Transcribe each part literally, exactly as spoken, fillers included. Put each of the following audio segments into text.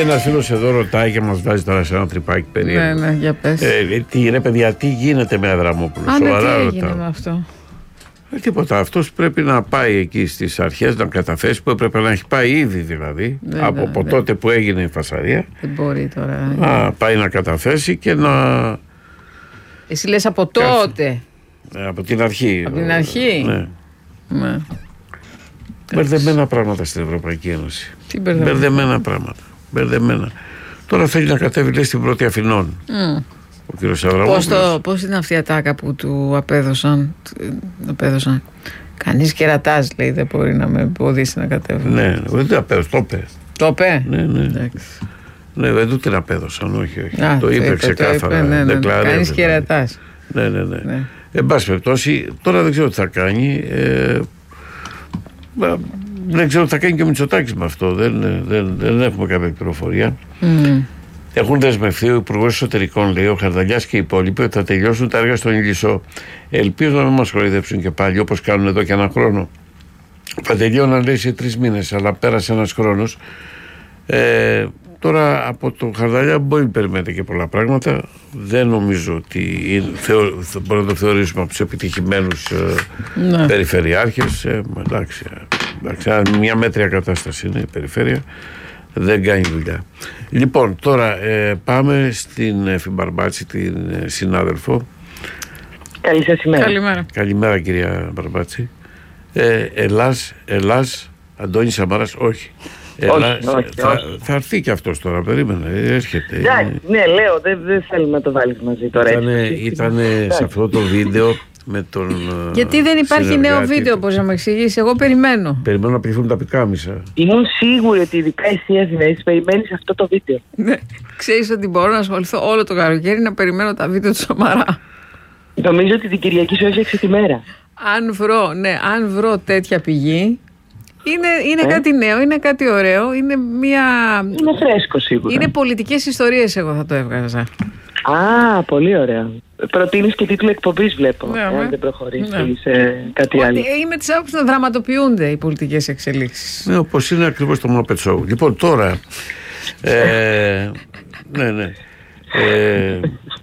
Ένας φίλος εδώ ρωτάει και μας βάζει τώρα σε ένα τρυπάκι περίεργο. Ναι, ναι, για πες. Ε, τι, ρε παιδιά, τι γίνεται με Αδραμόπουλο? Α, ναι, τι έγινε με αυτό? Ε, τίποτα. Αυτός πρέπει να πάει εκεί στις αρχές να καταθέσει, που έπρεπε να έχει πάει ήδη δηλαδή. Ναι, από, ναι, από ναι. τότε που έγινε η φασαρία. Δεν μπορεί τώρα. Να ναι. πάει να καταθέσει και να. Εσύ λες από τότε. Ε, από την αρχή. Από την αρχή. Ναι. ναι. Μπερδεμένα πράγματα στην Ευρωπαϊκή Ένωση. Τι μπερδεμένα. Μπερδεμένα πράγματα. Μπερδεμένα. Τώρα θέλει να κατέβει, λέει, στην πρώτη Αθηνών. Mm. Ο κύριος Αβραμόπουλος. Πώς, το, πώς είναι αυτή η ατάκα που του απέδωσαν, απέδωσαν. Κανείς κερατάς, λέει, δεν μπορεί να με εμποδίσει να κατέβω. Ναι, δεν το απέδωσε, το είπε. Το είπε. Ναι, ναι. Εντάξει. Ναι, δεν του την απέδωσαν, όχι, όχι. Α, το, το είπε, είπε ξεκάθαρα. Το είπε, ναι, ναι, ναι. Κανείς κερατάς. Ναι, ναι, ναι. ναι. Εν πάση περιπτώσει, τώρα δεν ξέρω τι θα κάνει. Ε, δεν ξέρω τι θα κάνει και ο Μητσοτάκης με αυτό. Δεν, δεν, δεν έχουμε κάποια πληροφορία. Mm. Έχουν δεσμευτεί ο Υπουργός Εσωτερικών, λέει, ο Χαρδαλιάς και οι υπόλοιποι, ότι θα τελειώσουν τα έργα στον Ηλισσό. Ελπίζω να μην μας χροϊδέψουν και πάλι, όπως κάνουν εδώ και ένα χρόνο. Θα τελειώναν, λέει, σε τρεις μήνες, αλλά πέρασε ένας χρόνος. Ε, τώρα από τον Χαρδαλιά μπορεί να περιμένετε και πολλά πράγματα. Δεν νομίζω ότι είναι, θεω, μπορούμε να το θεωρήσουμε από τους επιτυχημένους ε, ναι. περιφερειάρχες. Ε, εντάξει, εντάξει, μια μέτρια κατάσταση είναι η περιφέρεια. Δεν κάνει δουλειά. Λοιπόν, τώρα ε, πάμε στην Εφη Μπαρμπάτση, την ε, συνάδελφο. Καλή σας ημέρα. Καλημέρα. Καλημέρα, κυρία Μπαρμπάτση. Ε, Ελλάς, Ελλάς, Αντώνης Σαμαράς, όχι. Ελλάς, όχι, όχι, θα, όχι. θα έρθει και αυτός τώρα, περίμενε, έρχεται. Ναι, ναι, λέω, δεν, δεν θέλουμε να το βάλεις μαζί τώρα. Ήτανε, ήτανε σε αυτό το βίντεο με τον. Γιατί δεν υπάρχει νέο βίντεο, πώς να με εξηγήσει? Εγώ περιμένω. Περιμένω να πληθούν τα πικάμισα. Ήμουν σίγουρη ότι ειδικά εσύ Αθηναής περιμένεις αυτό το βίντεο. Ναι, ξέρεις ότι μπορώ να ασχοληθώ όλο το καλοκαίρι να περιμένω τα βίντεο του Σαμαρά. Νομίζω ότι την Κυριακή σου έφτιαξε τη μέρα. Αν βρω, ναι, αν βρω τέτοια πηγή, είναι, είναι ε? κάτι νέο, είναι κάτι ωραίο, είναι μια. Είναι φρέσκο σίγουρα. Είναι πολιτικές ιστορίες, εγώ θα το έβγαζα. Α, πολύ ωραία. Προτείνεις και τίτλο εκπομπής, βλέπω. Ναι, αν δεν προχωρήσεις ναι. σε κάτι Ότι άλλο. Είμαι της άποψης να δραματοποιούνται οι πολιτικές εξελίξεις. Ναι, όπως είναι ακριβώς το Muppet Show. Λοιπόν, τώρα. ε, ναι, ναι. Ε,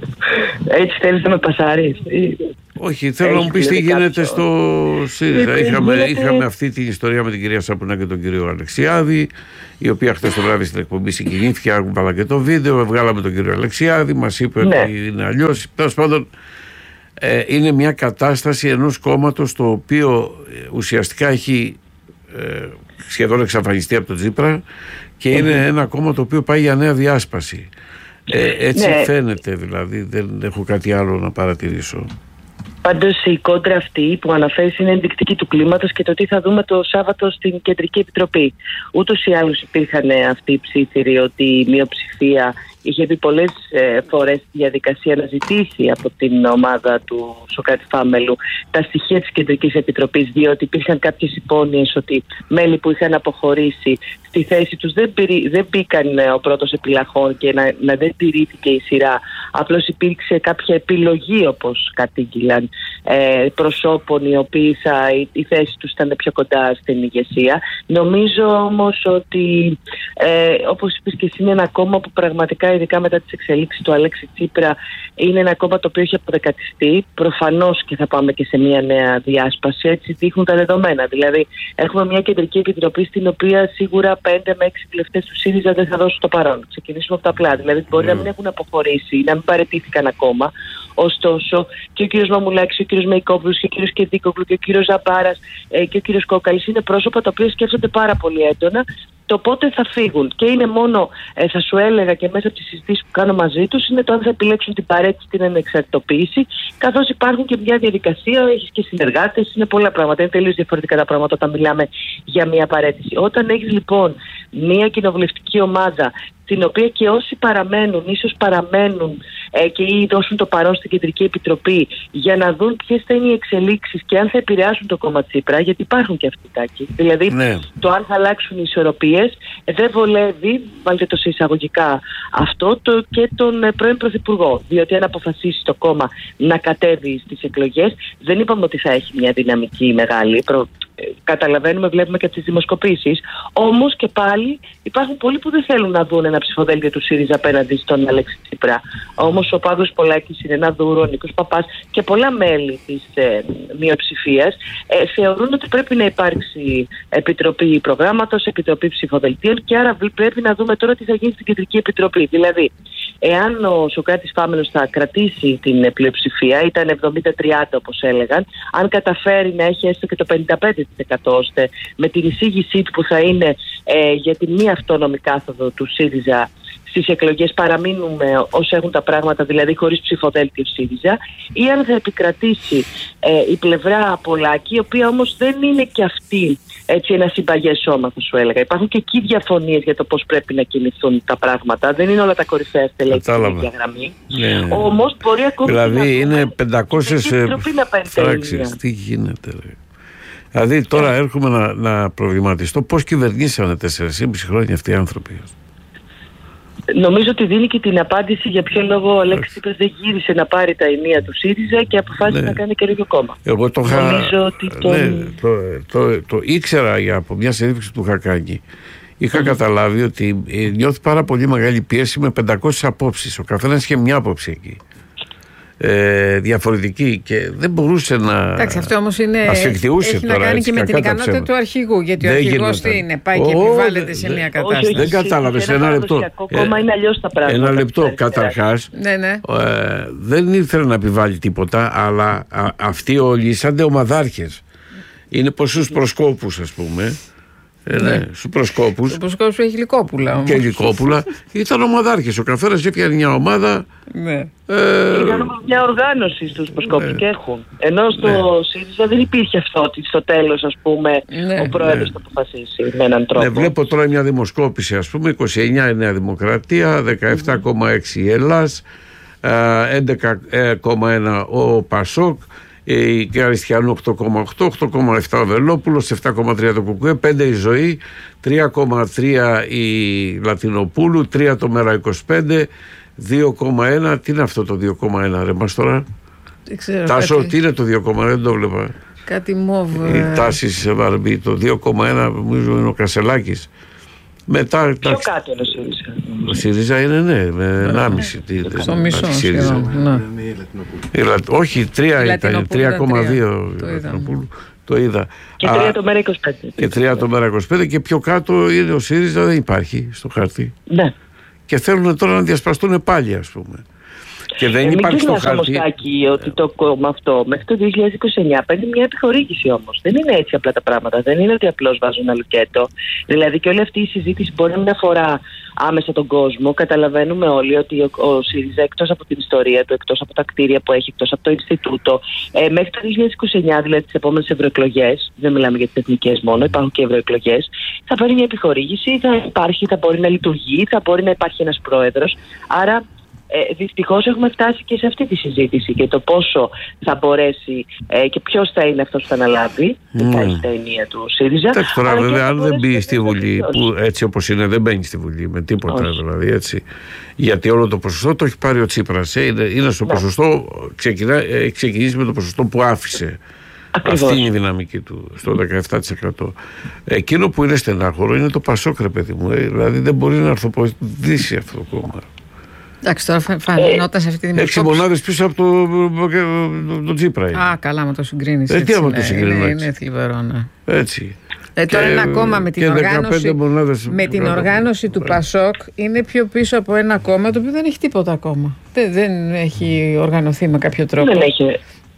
Έτσι θέλεις να με πασάρεις? Όχι, θέλω να μου πεις τι γίνεται στο ΣΥΡΙΖΑ. Είχαμε, είχαμε αυτή την ιστορία με την κυρία Σαπουνά και τον κύριο Αλεξιάδη, η οποία χθες το βράδυ στην εκπομπή συγκινήθηκε, άκουγα και το βίντεο, βγάλαμε τον κύριο Αλεξιάδη, μας είπε ναι. ότι είναι αλλιώς. Τέλος πάντων, ε, είναι μια κατάσταση ενός κόμματος το οποίο ουσιαστικά έχει ε, σχεδόν εξαφανιστεί από τον Τσίπρα και είναι mm-hmm. ένα κόμμα το οποίο πάει για νέα διάσπαση. Ε, έτσι ναι. φαίνεται, δηλαδή, δεν έχω κάτι άλλο να παρατηρήσω. Πάντως η κόντρα αυτή που αναφέρεις είναι ενδεικτική του κλίματος και το τι θα δούμε το Σάββατο στην Κεντρική Επιτροπή. Ούτως ή άλλως υπήρχαν αυτοί οι ψήφιροι ότι η μειοψηφία είχε πει πολλές ε, φορές τη διαδικασία να ζητήσει από την ομάδα του Σωκράτη Φάμελου τα στοιχεία της Κεντρικής Επιτροπής, διότι υπήρχαν κάποιες υπόνοιες ότι μέλη που είχαν αποχωρήσει στη θέση τους δεν, πηρί, δεν μπήκαν ο πρώτος επιλαχών και να, να δεν τηρήθηκε η σειρά. Απλώς υπήρξε κάποια επιλογή, όπως κατήγγυλαν, ε, προσώπων οι οποίοι θα, η, η θέση τους ήταν πιο κοντά στην ηγεσία. Νομίζω όμως ότι ε, όπως είπες και εσύ, είναι ένα κόμμα που πραγματικά, ειδικά μετά τις εξελίξεις του Αλέξη Τσίπρα, είναι ένα κόμμα το οποίο έχει αποδεκατιστεί. Προφανώς και θα πάμε και σε μια νέα διάσπαση. Έτσι δείχνουν τα δεδομένα. Δηλαδή, έχουμε μια Κεντρική Επιτροπή στην οποία σίγουρα πέντε με έξι βουλευτές του ΣΥΡΙΖΑ δεν θα δώσουν το παρόν. Ξεκινήσουμε από τα απλά. Δηλαδή, μπορεί yeah. να μην έχουν αποχωρήσει, να μην παραιτήθηκαν ακόμα. Ωστόσο, και ο κύριος Μαμουλάκης, και ο κύριος Μεϊκόπουλος, και ο κύριος Κεδίκογλου, και ο κύριος Ζαμπάρας ε, και ο κύριος Κόκαλης είναι πρόσωπα τα οποία σκέφτονται πάρα πολύ έντονα το πότε θα φύγουν. Και είναι μόνο, ε, θα σου έλεγα και μέσα από τις συζητήσεις που κάνω μαζί τους, είναι το αν θα επιλέξουν την παρέτηση, την ανεξαρτητοποίηση, καθώς υπάρχουν και μια διαδικασία, έχεις και συνεργάτες, είναι πολλά πράγματα. Είναι τελείως διαφορετικά τα πράγματα όταν μιλάμε για μια παρέτηση. Όταν έχεις λοιπόν μια κοινοβουλευτική ομάδα, την οποία και όσοι παραμένουν, ίσως παραμένουν ε, και ή δώσουν το παρόν στην Κεντρική Επιτροπή για να δουν ποιες θα είναι οι εξελίξεις και αν θα επηρεάσουν το κόμμα Τσίπρα, γιατί υπάρχουν και αυτοί τάκοι. Δηλαδή, ναι. το αν θα αλλάξουν οι ισορροπίες ε, δεν βολεύει, βάλτε το σε εισαγωγικά αυτό, το, και τον ε, πρώην Πρωθυπουργό. Διότι αν αποφασίσει το κόμμα να κατέβει στις εκλογές, δεν είπαμε ότι θα έχει μια δυναμική μεγάλη. Προ... Καταλαβαίνουμε, βλέπουμε και από τις δημοσκοπήσεις. Όμως και πάλι υπάρχουν πολλοί που δεν θέλουν να δουν ένα ψηφοδέλτιο του ΣΥΡΙΖΑ απέναντι στον Αλέξη Τσίπρα. Όμως ο Παύλος Πολάκης, η Ρενά Δούρο, ο Νίκος Παπάς και πολλά μέλη της ε, μειοψηφίας ε, θεωρούν ότι πρέπει να υπάρξει επιτροπή προγράμματος, επιτροπή ψηφοδελτίων και άρα πρέπει να δούμε τώρα τι θα γίνει στην Κεντρική Επιτροπή. Δηλαδή, εάν ο Σωκράτης Πάμενος θα κρατήσει την πλειοψηφία, ήταν εβδομήντα τριάντα όπως έλεγαν, αν καταφέρει να έχει έστω και το πενήντα πέντε τοις εκατό ώστε με την εισήγησή του που θα είναι ε, για την μη αυτόνομη κάθοδο του ΣΥΡΙΖΑ στις εκλογές παραμείνουμε όσο έχουν τα πράγματα, δηλαδή χωρίς ψηφοδέλτιο ΣΥΡΙΖΑ, ή αν θα επικρατήσει ε, η πλευρά Πολάκη, η οποία όμως δεν είναι και αυτή έτσι ένα συμπαγές σώμα, θα σου έλεγα. Υπάρχουν και εκεί διαφωνίες για το πώς πρέπει να κινηθούν τα πράγματα. Δεν είναι όλα τα κορυφαία στελέχη στην ίδια γραμμή. Ναι. Όμως μπορεί ακόμη δηλαδή να είναι πεντακόσιες φράξεις. Τι γίνεται, ρε. Δηλαδή τώρα yeah. έρχομαι να, να προβληματιστώ πώς κυβερνήσανε τέσσερα και μισό χρόνια αυτοί οι άνθρωποι. Νομίζω ότι δίνει και την απάντηση για ποιο λόγο ο Αλέξης Τσίπρας δεν γύρισε να πάρει τα ενία του ΣΥΡΙΖΑ και αποφάσισε ναι. να κάνει καινούργιο κόμμα. Εγώ το είχα. Ότι το... Ναι, το, το, το, το ήξερα για, από μια συνέντευξη που είχα κάνει. Είχα mm. καταλάβει ότι ε, νιώθει πάρα πολύ μεγάλη πίεση με πεντακόσιες απόψεις. Ο καθένας είχε μια άποψη εκεί. Ε, διαφορετική και δεν μπορούσε να. Εντάξει, αυτό όμως είναι. Ασφικτιούσε έχει τώρα, να κάνει έτσι, και με την ικανότητα του αρχηγού. Γιατί δεν ο αρχηγός τι είναι, πάει και επιβάλλεται σε μια κατάσταση. Δεν κατάλαβες. Ένα λεπτό. Κόμμα είναι αλλιώς τα πράγματα. Ένα λεπτό. Καταρχάς, ναι, ναι. ε, δεν ήθελε να επιβάλλει τίποτα, αλλά α, αυτοί όλοι ήσαντε ομαδάρχες. Είναι ποσούς προσκόπους, ας πούμε. Ε, ναι, ναι. Στου προσκόπους. Στου προσκόπους έχει Λυκόπουλα. Όμως. Και Λυκόπουλα. Ήταν ομαδάρχες. Ο καθένας έφτιανε μια ομάδα. Ναι. Ε, Ήταν όμως μια οργάνωση στους προσκόπους ναι. και έχουν. Ενώ στο ναι. ΣΥΡΙΖΑ δεν υπήρχε αυτό ότι στο τέλος, ας πούμε, ναι. ο πρόεδρος ναι. θα αποφασίσει με έναν τρόπο. Ναι, βλέπω τώρα μια δημοσκόπηση, ας πούμε, είκοσι εννιά η Νέα Δημοκρατία, δεκαεπτά κόμμα έξι η Ελλάς, έντεκα κόμμα ένα ο Πασόκ, η Αριστιανού οκτώ κόμμα οκτώ, οκτώ κόμμα επτά ο Βελόπουλος, επτά κόμμα τρία το Κουκουέ, πέντε η Ζωή, τρία κόμμα τρία η Λατινοπούλου, τρία το Μέρα είκοσι πέντε, δύο κόμμα ένα. Τι είναι αυτό το δύο κόμμα ένα, ρε μας τώρα? Δεν ξέρω. Τάσο, κάτι... τι είναι το δύο κόμμα ένα, δεν το βλέπα. Κάτι μόβ. Η τάση σε Βαρμπή, το δύο κόμμα ένα νομίζω είναι ο Κασελάκης. Μετά, πιο τα... κάτω είναι ο ΣΥΡΙΖΑ. Ο ΣΥΡΙΖΑ είναι ναι, με ενάμιση. Στο μισό σχεδόν. Όχι, τρία ήταν, τρία κόμμα δύο το είδα. Και τρία το Μέρα είκοσι πέντε. Και τρία το Μέρα είκοσι πέντε και πιο κάτω είναι ο ΣΥΡΙΖΑ, δεν υπάρχει στο χάρτη. Ναι. Και θέλουν τώρα να διασπαστούν πάλι, ας πούμε. Και δεν ε, υπάρχει στο χάρτη. Μην ξεχνάς ότι το κόμμα αυτό μέχρι το δύο χιλιάδες είκοσι εννιά παίρνει μια επιχορήγηση όμως. Δεν είναι έτσι απλά τα πράγματα. Δεν είναι ότι απλώς βάζουν ένα λουκέτο. Δηλαδή και όλη αυτή η συζήτηση μπορεί να μην αφορά άμεσα τον κόσμο. Καταλαβαίνουμε όλοι ότι ο, ο ΣΥΡΙΖΑ, εκτός από την ιστορία του, εκτός από τα κτίρια που έχει, εκτός από το Ινστιτούτο, ε, μέχρι το δύο χιλιάδες είκοσι εννιά, δηλαδή τις επόμενες ευρωεκλογές, δεν μιλάμε για τις εθνικές μόνο, υπάρχουν και ευρωεκλογές, θα παίρνει μια επιχορήγηση, θα υπάρχει, θα μπορεί να λειτουργεί, θα μπορεί να υπάρχει ένας πρόεδρος. Άρα. Ε, δυστυχώς έχουμε φτάσει και σε αυτή τη συζήτηση και το πόσο θα μπορέσει ε, και ποιος θα είναι αυτός που θα αναλάβει mm. θα έχει τα ενία του ΣΥΡΙΖΑ. Εντάξει τώρα βέβαια αν δεν μπει στη Βουλή που έτσι όπως είναι δεν μπαίνει στη Βουλή με τίποτα. Όχι. Δηλαδή έτσι, γιατί όλο το ποσοστό το έχει πάρει ο Τσίπρας, ε, είναι, είναι στο ναι. ποσοστό, ξεκινά, έχει ξεκινήσει με το ποσοστό που άφησε. Ακριβώς. Αυτή είναι η δυναμική του στο δεκαεπτά τοις εκατό. Εκείνο που είναι στενάχωρο είναι το Πασόκ, ρε παιδί μου, ε, δηλαδή δεν μπορεί να αρθοποδήσει αυτό το κόμμα. Εντάξει, τώρα φανόταν σε αυτή τη δημοσκόπηση. Έξι μονάδες πίσω από τον το, το Τσίπρα. Α, καλά, με το συγκρίνεις. Ε, τι άμα το συγκρίνεις. Είναι, είναι θλιβερό, ναι. Έτσι. Ε, τώρα και, ένα κόμμα με την οργάνωση, με την οργάνωση του Πασόκ είναι πιο πίσω από ένα κόμμα το οποίο δεν έχει τίποτα ακόμα. Δεν, δεν έχει οργανωθεί με κάποιο τρόπο. Δεν έχει.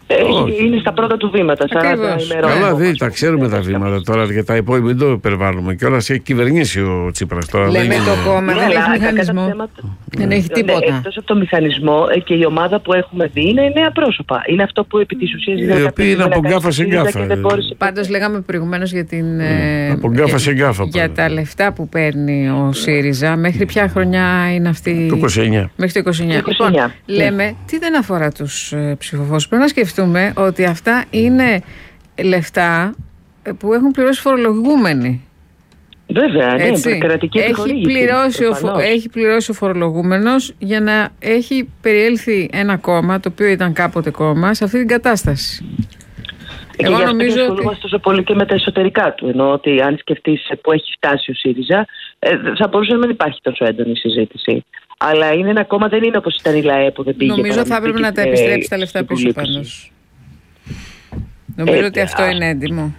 Ε, είναι στα πρώτα του βήματα. σαράντα ημερών. Καλά, δεν τα ξέρουμε τα βήματα τώρα και τα υπόλοιπα μην το υπερβάλλουμε. Και όλα έχει κυβερνήσει ο Τσίπρας τώρα. Λέμε δεν το είναι... κόμμα, δεν έχει μηχανισμό. Θέματα... Δεν έχει τίποτα. Ναι, εκτός από το μηχανισμό και η ομάδα που έχουμε δει είναι νέα πρόσωπα. Είναι αυτό που επί της ουσίας οι οποίοι είναι από γκάφα σε γκάφα. Πάντως λέγαμε προηγουμένως για την. Από γκάφα σε γκάφα. Για τα λεφτά που παίρνει ο ΣΥΡΙΖΑ. Μέχρι ποια χρονιά είναι αυτή? Το είκοσι εννιά. Μέχρι το είκοσι εννιά. Λοιπόν, λέμε τι δεν αφορά τους ψηφοφόρους. Πρέπει να σκεφτούμε ότι αυτά είναι λεφτά που έχουν πληρώσει φορολογούμενοι. Βέβαια, ναι, έχει, πληρώσει ο, έχει πληρώσει ο φορολογούμενος για να έχει περιέλθει ένα κόμμα, το οποίο ήταν κάποτε κόμμα, σε αυτή την κατάσταση. Και εγώ νομίζω ότι ασχολούμαστε τόσο πολύ και με τα εσωτερικά του. Ενώ ότι αν σκεφτείς που έχει φτάσει ο ΣΥΡΙΖΑ, ε, θα μπορούσε να μην υπάρχει τόσο έντονη συζήτηση. Αλλά είναι ένα κόμμα, δεν είναι όπως ήταν η ΛΑΕ που δεν πήγε. Νομίζω θα έπρεπε να τα επιστρέψει τα λεφτά πίσω πάντως. Νομίζω ε, ότι αυτό α... είναι έντιμο.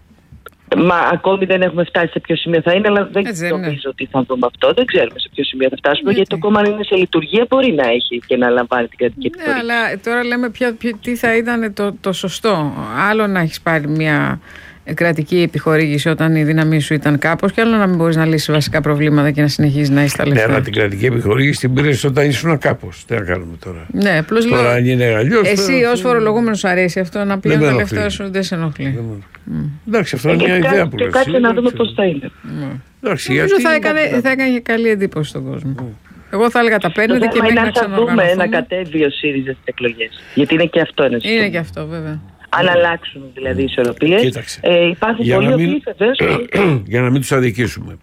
Μα ακόμη δεν έχουμε φτάσει σε ποιο σημείο θα είναι, αλλά δεν Έτσι, νομίζω ναι. ότι θα δούμε αυτό. Δεν ξέρουμε σε ποιο σημείο θα φτάσουμε, γιατί, γιατί το κόμμα είναι σε λειτουργία, μπορεί να έχει και να λαμβάνει την κρατική επιχορήγηση. Ναι, αλλά τώρα λέμε ποια, ποια, τι θα ήταν το, το σωστό. Άλλο να έχει πάρει μια κρατική επιχορήγηση όταν η δύναμή σου ήταν κάπως, και άλλο να μην μπορεί να λύσει βασικά προβλήματα και να συνεχίζει να είσαι τα λεφτά. Ναι, αλλά την κρατική επιχορήγηση την πήρε όταν ήσουν κάπως. Τι να κάνουμε τώρα. Ναι, απλώς λέω. Αν είναι αλλιώς. Εσύ ως φορολογούμενος αρέσει αυτό να πληρώνει τα λεφτά σου, δεν σε ενοχλεί. Εντάξει, αυτό είναι μια ιδέα που λέει. Και κάτσε να δούμε πώς θα είναι. Νομίζω θα έκανε καλή εντύπωση στον κόσμο. Εγώ θα έλεγα τα παίρνετε και μην να ξαναργανωθούμε. Θα δούμε να κατέβει ο ΣΥΡΙΖΑ στις εκλογές. Γιατί είναι και αυτό ένα Είναι και αυτό, βέβαια. Αν αλλάξουν δηλαδή οι ισορροπίες. Ε, υπάρχουν για πολλοί να μην, οποίοι βεβαίως. Για να μην τους αδικήσουμε.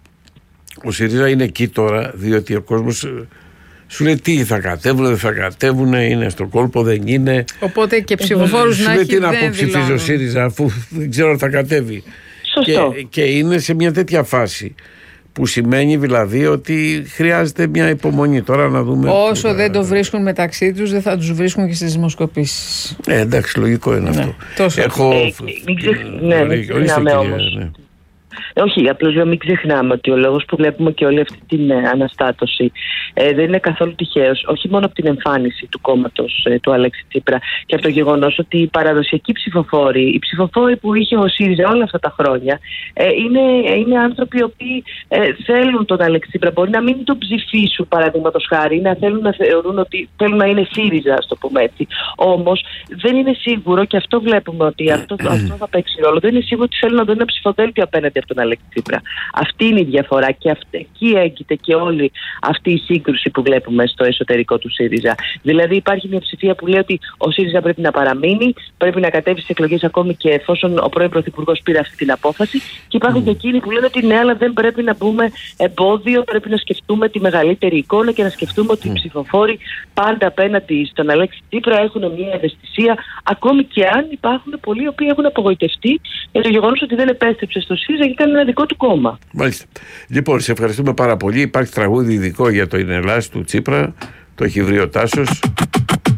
Ο ΣΥΡΙΖΑ είναι εκεί τώρα, διότι ο κόσμος σου λέει τι θα κατέβουν, δεν θα κατέβουν, είναι στο κόλπο, δεν είναι. Οπότε και ψηφοφόρους να έχει. Τι να πω ψηφίζει ο ΣΥΡΙΖΑ, αφού δεν ξέρω αν θα κατέβει. Σωστό. Και, και είναι σε μια τέτοια φάση. Που σημαίνει δηλαδή ότι χρειάζεται μια υπομονή τώρα να δούμε. Όσο δεν το βρίσκουν μεταξύ τους, δεν θα τους βρίσκουν και στις δημοσκοπήσεις. Ε, εντάξει, λογικό είναι ναι, αυτό. Τόσο. Έχω. Ε, μην ξεχνάμε, ναι, ξεχνάμε όμως. Ναι. Όχι, απλώς λέω μην ξεχνάμε ότι ο λόγος που βλέπουμε και όλη αυτή την ε, αναστάτωση ε, δεν είναι καθόλου τυχαίος, όχι μόνο από την εμφάνιση του κόμματος ε, του Αλέξη Τσίπρα και από το γεγονός ότι οι παραδοσιακοί ψηφοφόροι, οι ψηφοφόροι που είχε ο ΣΥΡΙΖΑ όλα αυτά τα χρόνια, ε, είναι, είναι άνθρωποι οι οποίοι ε, θέλουν τον Αλέξη Τσίπρα. Μπορεί να μην τον ψηφίσουν, παραδείγματος χάρη, να θέλουν να θεωρούν ότι θέλουν να είναι ΣΥΡΙΖΑ, α το πούμε έτσι. Όμως δεν είναι σίγουρο, και αυτό βλέπουμε ότι αυτό, αυτό θα παίξει ρόλο, δεν είναι σίγουρο ότι θέλουν να δουν ένα ψηφοδέλτιο απέναντι από τον Αλέξη Τσίπρα. Αυτή είναι η διαφορά και αυτή, εκεί έγκυται και όλη αυτή η σύγκρουση που βλέπουμε στο εσωτερικό του ΣΥΡΙΖΑ. Δηλαδή υπάρχει μια ψηφία που λέει ότι ο ΣΥΡΙΖΑ πρέπει να παραμείνει, πρέπει να κατέβει στις εκλογές ακόμη και εφόσον ο πρώην Πρωθυπουργός πήρε αυτή την απόφαση, και υπάρχουν mm. και εκείνοι που λένε ότι ναι, αλλά δεν πρέπει να μπούμε εμπόδιο, πρέπει να σκεφτούμε τη μεγαλύτερη εικόνα και να σκεφτούμε ότι mm. οι ψηφοφόροι πάντα απέναντι στον Αλέξη Τσίπρα έχουν μια ευαισθησία, ακόμη και αν υπάρχουν πολλοί οι οποίοι έχουν απογοητευτεί για το γεγονός ότι δεν επέστρεψε στο ΣΥΡΙΖΑ και έκανε ένα δικό του κόμμα. Μάλιστα. Λοιπόν, σε ευχαριστούμε πάρα πολύ. Υπάρχει τραγούδι ειδικό για το «Είναι Ελλάς» του Τσίπρα. Το έχει βρει ο Τάσος.